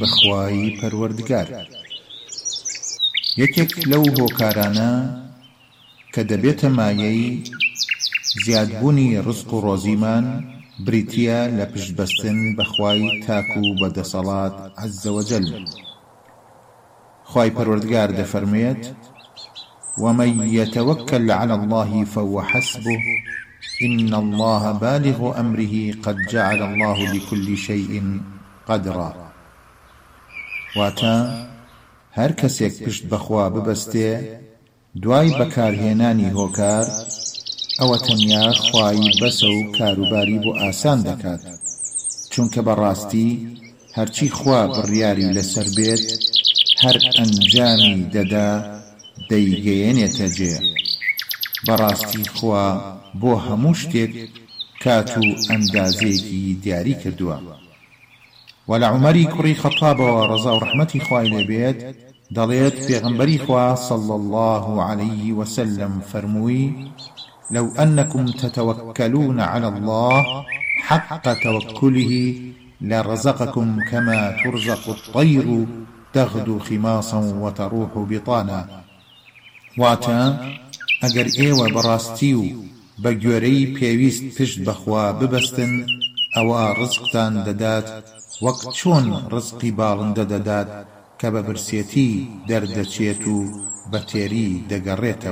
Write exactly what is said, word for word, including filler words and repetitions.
بخوای پەروەردگار. یەکێک لەو هۆکارانە کە دەبێتە مایەی زیادبوونی ڕزق و ڕۆزیمان بریتیە لە پشتبەستن بەخوای تاک و بەدەسەڵات عەزە وەجەل. خوای پەروەردگار دەفەرمێت: ومن يتوكل على الله فهو حسبه إن الله بالغ أمره قد جعل الله لكل شيء قدرا. واتا هەر کەسێک پشت بەخوا ببەستێ دوای بەکارهێنانی هۆکار ئەوە تەنیا خوای بەسە و کاروباری بۆ ئاسان دەکات، چونکە بەڕاستی هەرچی خوا بڕیاری لەسەر بێت هەر ئەنجامی دەدا دەیگەیەنێتە جێ. بەڕاستی خوا بۆ هەموو شتێک کات و ئەندازەیەکی دیاری کردووە. و لە عومەری کوڕی خەتابەوە ڕەزا و ڕەحمەتی خوای لێبێت دەڵێت پێغەمبەری خوا صلی الله عليه وسلم فەرمووی: لو أنكم تتوكلون على الله حق توكله لرزقكم كما ترزق الطير تغدو خماصا وتروح بطانا. واتا ئەگەر ئێوە بەڕاستی و بە گوێرەی پێویست پشت بەخوا ببەستن ئەوە ڕزقتان دەدات وەک چۆن ڕزقی باڵندە دەدات کە بە برسێتی دەردەچێت و بە تێری دەگەڕێتەوە.